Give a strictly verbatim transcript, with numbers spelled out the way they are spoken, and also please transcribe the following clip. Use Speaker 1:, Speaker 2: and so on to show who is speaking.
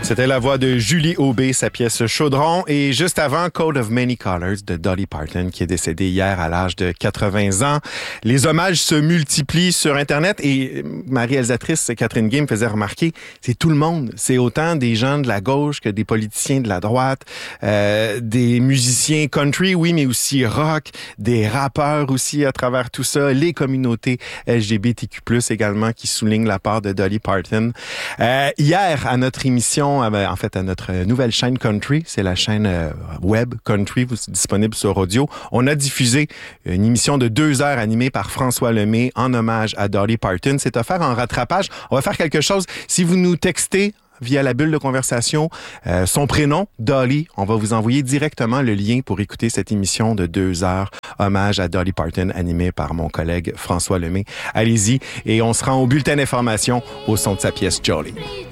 Speaker 1: C'était la voix de Julie Aubé, sa pièce Chaudron. Et juste avant, Coat of Many Colors de Dolly Parton, qui est décédée hier à l'âge de quatre-vingts ans. Les hommages se multiplient sur Internet et ma réalisatrice Catherine Gay me faisait remarquer, c'est tout le monde. C'est autant des gens de la gauche que des politiciens de la droite, euh, des musiciens country, oui, mais aussi rock, des rappeurs aussi à travers tout ça, les communautés L G B T Q plus, également, qui soulignent la part de Dolly Parton. Euh, hier, à notre émission, en fait, à notre nouvelle chaîne Country, c'est la chaîne euh, web Country, disponible sur audio, on a diffusé une émission de deux heures animée par François Lemay en hommage à Dolly Parton. C'est offert en rattrapage. On va faire quelque chose. Si vous nous textez via la bulle de conversation, euh, son prénom, Dolly, on va vous envoyer directement le lien pour écouter cette émission de deux heures, hommage à Dolly Parton, animée par mon collègue François Lemay. Allez-y, et on se rend au bulletin d'information au son de sa pièce Jolly.